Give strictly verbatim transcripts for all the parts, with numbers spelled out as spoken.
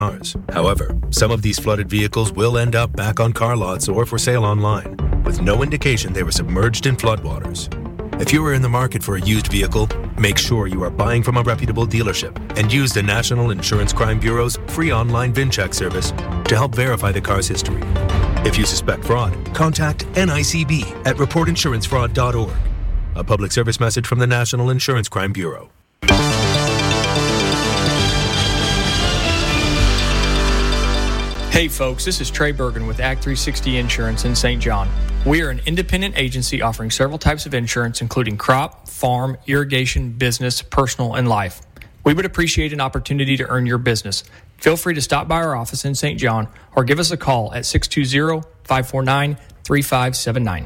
cars. However, some of these flooded vehicles will end up back on car lots or for sale online, with no indication they were submerged in floodwaters. If you are in the market for a used vehicle, make sure you are buying from a reputable dealership and use the National Insurance Crime Bureau's free online VIN check service to help verify the car's history. If you suspect fraud, contact N I C B at report insurance fraud dot org. A public service message from the National Insurance Crime Bureau. Hey folks, this is Trey Bergen with Act three sixty Insurance in Saint John. We are an independent agency offering several types of insurance, including crop, farm, irrigation, business, personal, and life. We would appreciate an opportunity to earn your business. Feel free to stop by our office in Saint John or give us a call at six two zero, five four nine, three five seven nine.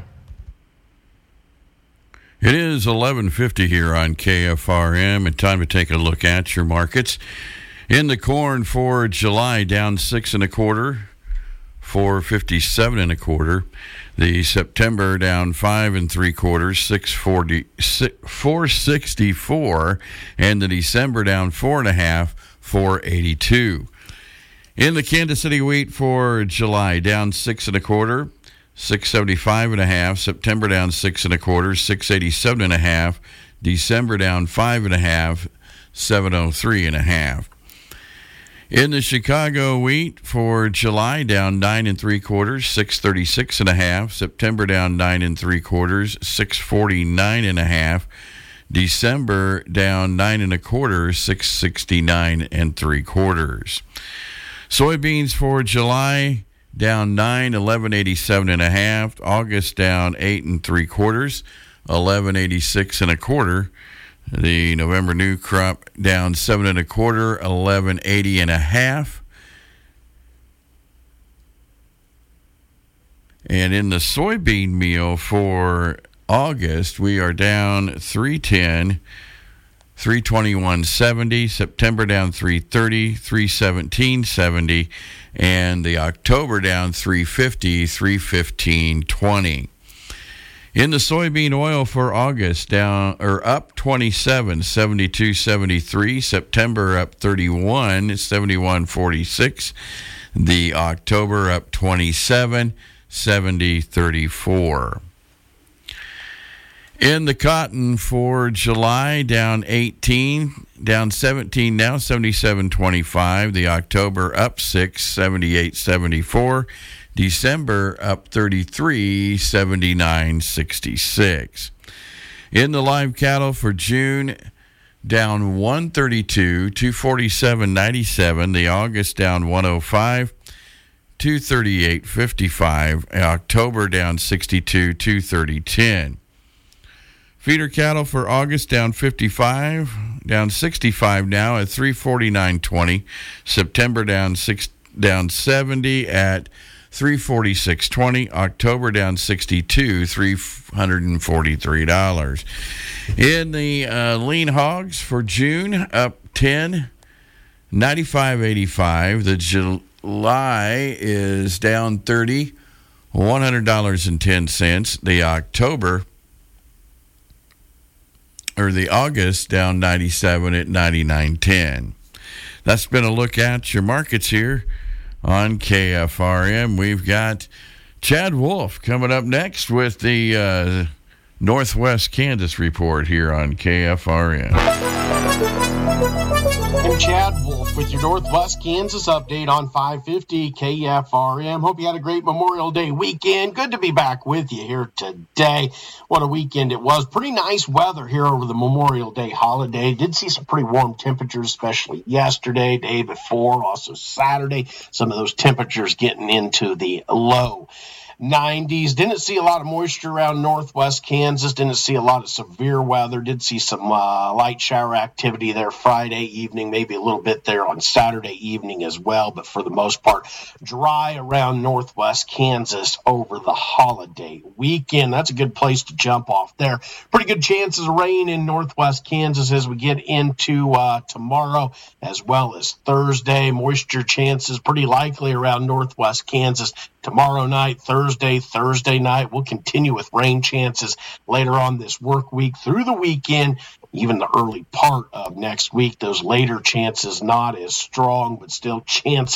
It is eleven fifty here on K F R M, and time to take a look at your markets. In the corn for July, down six and a quarter, four fifty-seven and a quarter. The September down five and three quarters, six forty, four sixty-four, and the December down four and a half, four eighty-two. In the Kansas City wheat for July, down six and a quarter, six seventy-five and a half. September down six and a quarter, six eighty-seven and a half. December down five and a half, seven oh three and a half. In the Chicago wheat for July, down nine and three quarters, six thirty-six and a half. September down nine and three quarters, six forty-nine and a half. December down nine and a quarter, six sixty-nine and three quarters. Soybeans for July, down nine, eleven eighty-seven and a half. August down eight and three quarters, eleven eighty-six and a quarter. The November new crop down seven and a quarter, eleven eighty and a half. And in the soybean meal for August, we are down three ten, three twenty-one seventy. September down three thirty, three seventeen seventy, and the October down three fifty, three fifteen twenty. In the soybean oil for August, down or up twenty-seven, seventy-two seventy-three. September up thirty-one, seventy-one forty-six. The October up twenty-seven, seventy thirty-four. In the cotton for July, down eighteen, down seventeen now, seventy-seven twenty-five. The October up six, seventy-eight seventy-four. December up thirty-three, seventy-nine sixty-six. In the live cattle for June, down one thirty-two, two forty-seven ninety-seven. The August down one oh five, two thirty-eight fifty-five. October down sixty-two, two thirty ten. Feeder cattle for August down fifty-five, down sixty-five now at three forty-nine twenty. September down six, down seventy at three forty-six twenty. October down sixty-two, three hundred forty-three dollars. In the uh, lean hogs for June, up ten, ninety-five eighty-five. The July is down thirty, one hundred dollars and ten cents. The October or the August down ninety-seven at ninety-nine ten. That's been a look at your markets here on K F R M. We've got Chad Wolf coming up next with the uh, Northwest Kansas report here on K F R M. I'm Chad Wolf with your Northwest Kansas update on five fifty K F R M. Hope you had a great Memorial Day weekend. Good to be back with you here today. What a weekend it was. Pretty nice weather here over the Memorial Day holiday. Did see some pretty warm temperatures, especially yesterday, day before, also Saturday. Some of those temperatures getting into the low nineties. Didn't see a lot of moisture around northwest Kansas. Didn't see a lot of severe weather. Did see some uh, light shower activity there Friday evening, maybe a little bit there on Saturday evening as well. But for the most part, dry around northwest Kansas over the holiday weekend. That's a good place to jump off there. Pretty good chances of rain in northwest Kansas as we get into uh, tomorrow as well as Thursday. Moisture chances pretty likely around northwest Kansas tomorrow night, Thursday, Thursday night. We'll continue with rain chances later on this work week through the weekend even the early part of next week. Those later chances not as strong, but still chances